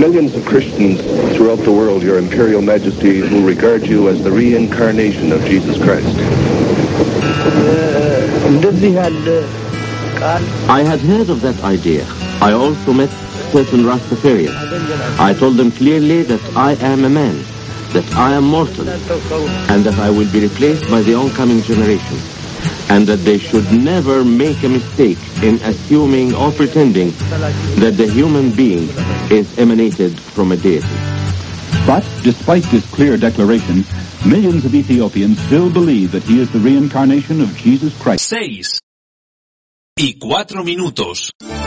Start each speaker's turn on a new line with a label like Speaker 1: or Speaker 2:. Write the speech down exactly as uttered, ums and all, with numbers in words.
Speaker 1: Millions of Christians throughout the world, Your Imperial Majesty, will regard you as the reincarnation of Jesus Christ.
Speaker 2: I had heard of that idea. I also met certain Rastafarians. I told them clearly that I am a man, that I am mortal, and that I will be replaced by the oncoming generation, and that they should never make a mistake in assuming or pretending that the human being is emanated from a deity.
Speaker 3: But, despite this clear declaration, millions of Ethiopians still believe that he is the reincarnation of Jesus Christ.
Speaker 4: Seis y cuatro minutos.